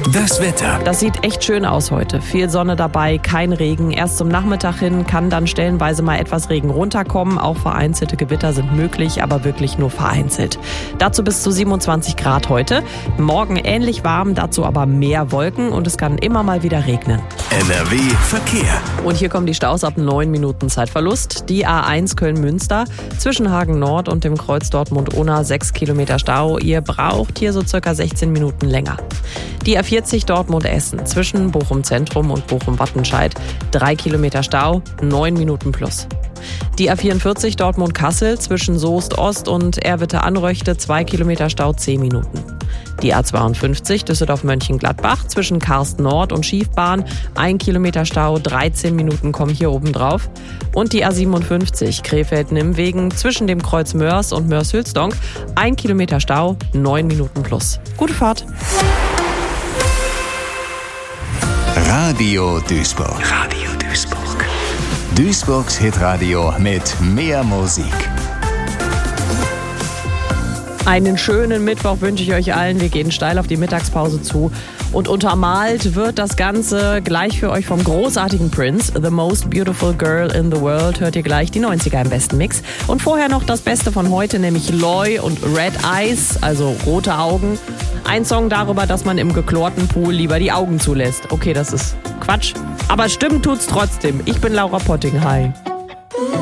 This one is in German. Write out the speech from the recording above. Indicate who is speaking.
Speaker 1: Das Wetter.
Speaker 2: Das sieht echt schön aus heute. Viel Sonne dabei, kein Regen. Erst zum Nachmittag hin kann dann stellenweise mal etwas Regen runterkommen. Auch vereinzelte Gewitter sind möglich, aber wirklich nur vereinzelt. Dazu bis zu 27 Grad heute. Morgen ähnlich warm, dazu aber mehr Wolken und es kann immer mal wieder regnen.
Speaker 1: NRW Verkehr.
Speaker 2: Und hier kommen die Staus ab 9 Minuten Zeitverlust. Die A1 Köln-Münster zwischen Hagen Nord und dem Kreuz Dortmund-Unna 6 Kilometer Stau. Ihr braucht hier so circa 16 Minuten länger. Die A40 Dortmund-Essen zwischen Bochum-Zentrum und Bochum-Wattenscheid 3 Kilometer Stau, 9 Minuten plus. Die A44 Dortmund-Kassel zwischen Soest-Ost und Erwitte-Anröchte 2 Kilometer Stau, 10 Minuten. Die A52 Düsseldorf-Mönchengladbach zwischen Karst-Nord und Schiefbahn 1 Kilometer Stau, 13 Minuten kommen hier oben drauf. Und die A57 Krefeld-Nimwegen zwischen dem Kreuz Mörs und Mörs-Hülsdonk 1 Kilometer Stau, 9 Minuten plus. Gute Fahrt!
Speaker 1: Radio Duisburg. Radio Duisburg. Duisburgs Hitradio mit mehr Musik.
Speaker 2: Einen schönen Mittwoch wünsche ich euch allen. Wir gehen steil auf die Mittagspause zu. Und untermalt wird das Ganze gleich für euch vom großartigen Prince. The Most Beautiful Girl in the World. Hört ihr gleich die 90er im besten Mix. Und vorher noch das Beste von heute, nämlich Loy und Red Eyes, also rote Augen. Ein Song darüber, dass man im geklorten Pool lieber die Augen zulässt. Okay, das ist Quatsch. Aber stimmen tut's trotzdem. Ich bin Laura Potting. Hi.